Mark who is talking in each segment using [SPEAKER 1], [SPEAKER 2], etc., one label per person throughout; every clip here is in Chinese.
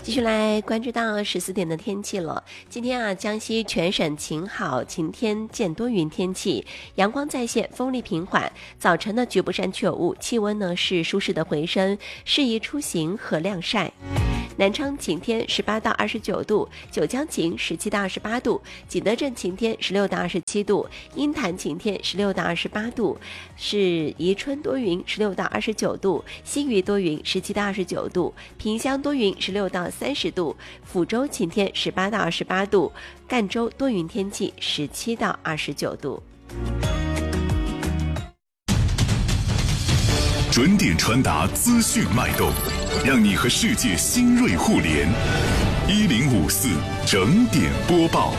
[SPEAKER 1] 继续来关注到14点的天气了。今天江西全省晴好，晴天见多云天气，阳光再现，风力平缓。早晨呢，局部山区有雾，气温呢是舒适的回升，适宜出行和晾晒。南昌晴天18到29度，九江晴17到28度，景德镇晴天16到27度，鹰潭晴天16到28度，是宜春多云16到29度，西屿多云17到29度，萍乡多云16到30度，抚州晴天18到28度，赣州多云天气17到29度。
[SPEAKER 2] 准点传达资讯脉动，让你和世界新锐互联。1054整点播报。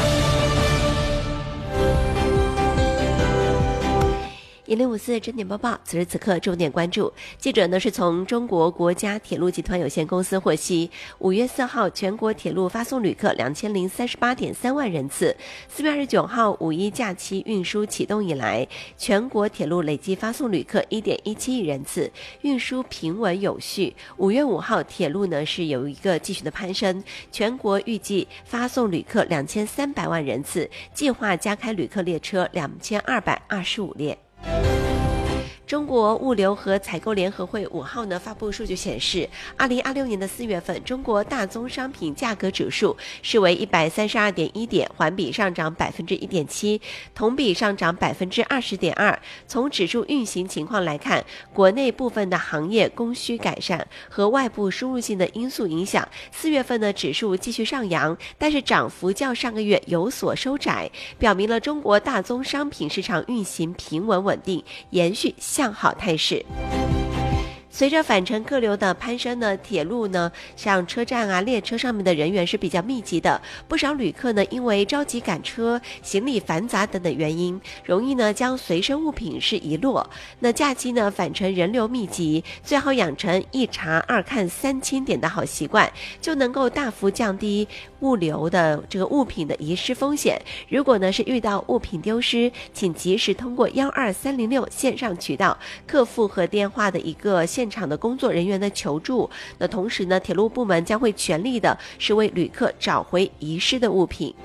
[SPEAKER 1] 1054整点播报，此时此刻重点关注。记者呢是从中国国家铁路集团有限公司获悉，5月4号全国铁路发送旅客2038.3万人次。4月29号5·1假期运输启动以来，全国铁路累计发送旅客1.17亿人次，运输平稳有序。5月5号铁路呢是有一个继续的攀升，全国预计发送旅客2300万人次，计划加开旅客列车2225列。中国物流和采购联合会5号呢发布数据显示，2026年的4月份，中国大宗商品价格指数是为132.1点，环比上涨1.7%，同比上涨20.2%。从指数运行情况来看，国内部分的行业供需改善和外部输入性的因素影响，4月份的指数继续上扬，但是涨幅较上个月有所收窄，表明了中国大宗商品市场运行平稳稳定，延续向好态势。随着返程客流的攀升呢，铁路呢像车站列车上面的人员是比较密集的，不少旅客呢因为着急赶车、行李繁杂等等原因，容易呢将随身物品是遗落。那假期呢返程人流密集，最好养成一查二看三清点的好习惯，就能够大幅降低物流的这个物品的遗失风险。如果呢是遇到物品丢失，请及时通过12306线上渠道、客服和电话的一个现场的工作人员的求助。那同时呢，铁路部门将会全力的是为旅客找回遗失的物品。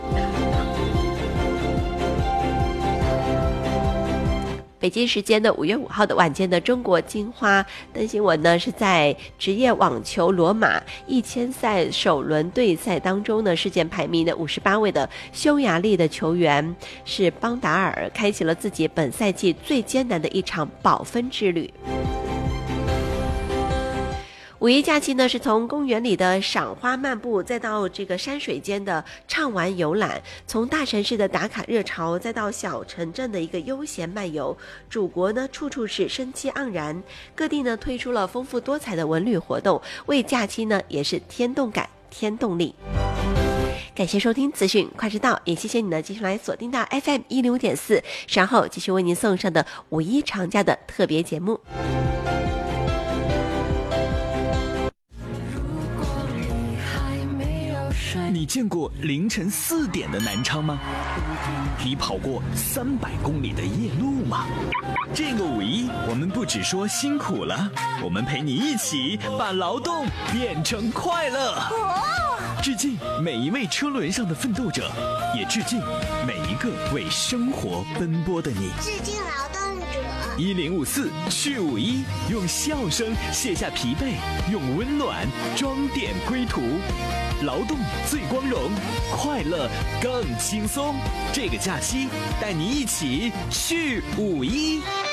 [SPEAKER 1] 北京时间的5月5号的晚间的中国金花登新闻呢，是在职业网球罗马1000赛首轮对赛当中呢，世界排名的58位的匈牙利的球员是邦达尔，开启了自己本赛季最艰难的一场保分之旅。5·1假期呢，是从公园里的赏花漫步，再到这个山水间的畅玩游览，从大城市的打卡热潮，再到小城镇的一个悠闲漫游。祖国呢，处处是生机盎然，各地呢推出了丰富多彩的文旅活动，为假期呢也是添动感、添动力。感谢收听资讯快知道，也谢谢你呢继续来锁定到 FM105.4，稍后继续为您送上的5·1长假的特别节目。
[SPEAKER 3] 你见过凌晨4点的南昌吗？你跑过300公里的夜路吗？这个5·1，我们不只说辛苦了，我们陪你一起把劳动变成快乐。致敬每一位车轮上的奋斗者，也致敬每一个为生活奔波的你。
[SPEAKER 4] 致敬劳动者。
[SPEAKER 3] 1054去5·1，用笑声卸下疲惫，用温暖装点归途。劳动最光荣，快乐更轻松。这个假期带你一起去5·1。